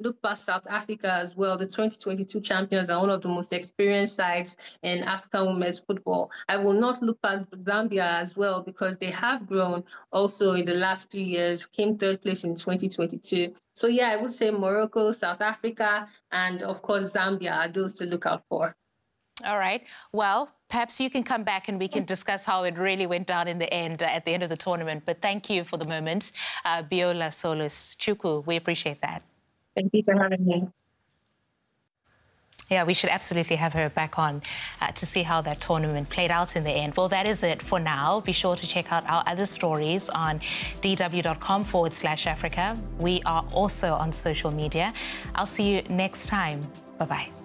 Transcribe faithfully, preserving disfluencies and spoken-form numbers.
look past South Africa as well. The twenty twenty-two champions are one of the most experienced sides in African women's football. I will not look past Zambia as well because they have grown also in the last few years, came third place in twenty twenty-two. So yeah, I would say Morocco, South Africa, and of course Zambia are those to look out for. All right. Well, perhaps you can come back and we can discuss how it really went down in the end, uh, at the end of the tournament. But thank you for the moment, uh, Biola Solus Chukwu. We appreciate that. Thank you for having me. Yeah, we should absolutely have her back on uh, to see how that tournament played out in the end. Well, that is it for now. Be sure to check out our other stories on dw.com forward slash Africa. We are also on social media. I'll see you next time. Bye-bye.